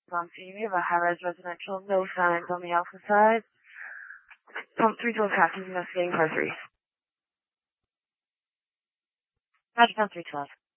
Pump C, we have a high-rise residential, no signs on the alpha side. Pump 312 passes investigating par 3. Roger, Pump 312.